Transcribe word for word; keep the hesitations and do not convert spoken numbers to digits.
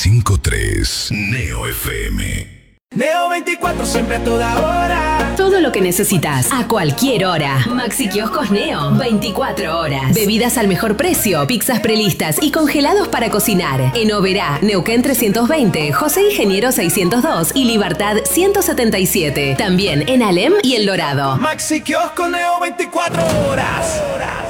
cinco tres Neo F M. Neo veinticuatro, siempre a toda hora. Todo lo que necesitas, a cualquier hora. Maxi Kioscos Neo, veinticuatro horas. Bebidas al mejor precio, pizzas prelistas y congelados para cocinar. En Oberá, Neuquén trescientos veinte, José Ingeniero seiscientos dos y Libertad ciento setenta y siete. También en Alem y El Dorado. Maxi Kiosco Neo, veinticuatro horas.